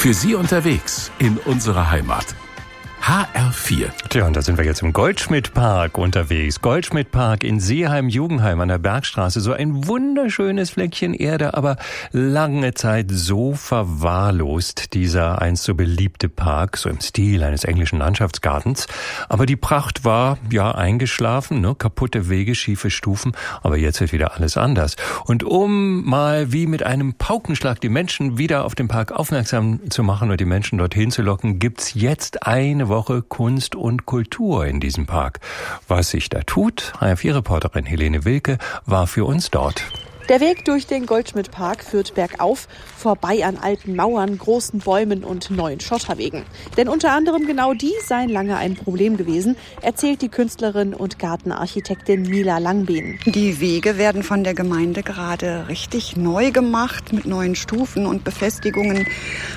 Für Sie unterwegs in unserer Heimat. HR4. Tja, und da sind wir jetzt im Goldschmidt-Park unterwegs. Goldschmidt-Park in Seeheim-Jugendheim an der Bergstraße. So ein wunderschönes Fleckchen Erde, aber lange Zeit so verwahrlost, dieser einst so beliebte Park, so im Stil eines englischen Landschaftsgartens. Aber die Pracht war, ja, eingeschlafen, ne? Kaputte Wege, schiefe Stufen. Aber jetzt wird wieder alles anders. Und um mal wie mit einem Paukenschlag die Menschen wieder auf den Park aufmerksam zu machen und die Menschen dorthin zu locken, gibt's jetzt eine Woche Kunst und Kultur in diesem Park. Was sich da tut, HR4-Reporterin Helene Wilke war für uns dort. Der Weg durch den Goldschmidt-Park führt bergauf, vorbei an alten Mauern, großen Bäumen und neuen Schotterwegen. Denn unter anderem genau die seien lange ein Problem gewesen, erzählt die Künstlerin und Gartenarchitektin Mila Langbehn. Die Wege werden von der Gemeinde gerade richtig neu gemacht mit neuen Stufen und Befestigungen.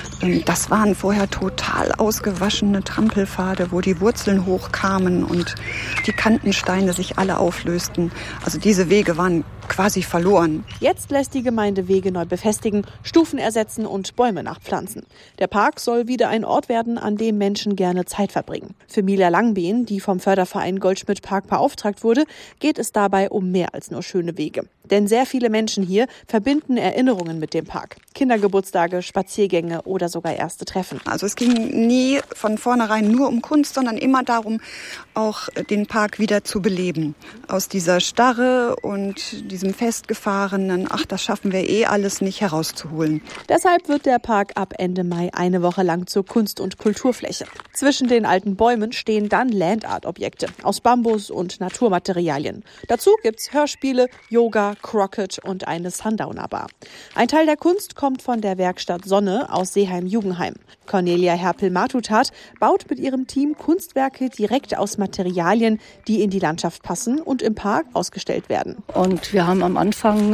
Das waren vorher total ausgewaschene Trampelpfade, wo die Wurzeln hochkamen und die Kantensteine sich alle auflösten. Also diese Wege waren quasi verloren. Jetzt lässt die Gemeinde Wege neu befestigen, Stufen ersetzen und Bäume nachpflanzen. Der Park soll wieder ein Ort werden, an dem Menschen gerne Zeit verbringen. Für Mila Langbehn, die vom Förderverein Goldschmidt-Park beauftragt wurde, geht es dabei um mehr als nur schöne Wege. Denn sehr viele Menschen hier verbinden Erinnerungen mit dem Park. Kindergeburtstage, Spaziergänge oder sogar erste Treffen. Also es ging nie von vornherein nur um Kunst, sondern immer darum, auch den Park wieder zu beleben. Aus dieser Starre und diesem festgefahrenen, ach, das schaffen wir eh alles nicht, herauszuholen. Deshalb wird der Park ab Ende Mai eine Woche lang zur Kunst- und Kulturfläche. Zwischen den alten Bäumen stehen dann Landart-Objekte aus Bambus und Naturmaterialien. Dazu gibt's Hörspiele, Yoga, Crockett und eine Sundowner-Bar. Ein Teil der Kunst kommt von der Werkstatt Sonne aus Seeheim-Jugendheim. Cornelia Herpel-Matutat baut mit ihrem Team Kunstwerke direkt aus Materialien, die in die Landschaft passen und im Park ausgestellt werden. Und wir haben am Anfang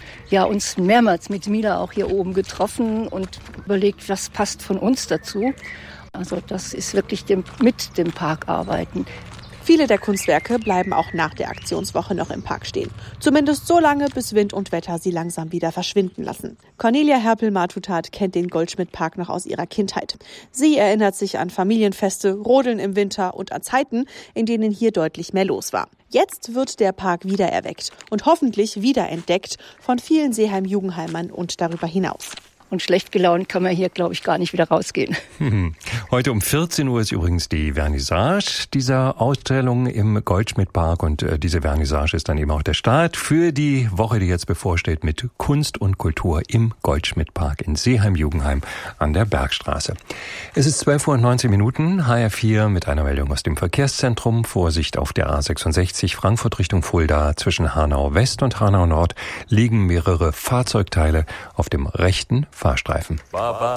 uns mehrmals mit Mila auch hier oben getroffen und überlegt, was passt von uns dazu. Also das ist wirklich mit dem Park arbeiten. Viele der Kunstwerke bleiben auch nach der Aktionswoche noch im Park stehen. Zumindest so lange, bis Wind und Wetter sie langsam wieder verschwinden lassen. Cornelia Herpel-Matutat kennt den Goldschmidt-Park noch aus ihrer Kindheit. Sie erinnert sich an Familienfeste, Rodeln im Winter und an Zeiten, in denen hier deutlich mehr los war. Jetzt wird der Park wiedererweckt und hoffentlich wiederentdeckt von vielen Seeheim-Jugendheimern und darüber hinaus. Und schlecht gelaunt kann man hier, glaube ich, gar nicht wieder rausgehen. Heute um 14 Uhr ist übrigens die Vernissage dieser Ausstellung im Goldschmidt-Park. Und diese Vernissage ist dann eben auch der Start für die Woche, die jetzt bevorsteht mit Kunst und Kultur im Goldschmidt-Park in Seeheim-Jugendheim an der Bergstraße. Es ist 12:19 Uhr, HR4 mit einer Meldung aus dem Verkehrszentrum. Vorsicht auf der A66 Frankfurt Richtung Fulda. Zwischen Hanau West und Hanau Nord liegen mehrere Fahrzeugteile auf dem rechten Fahrstreifen.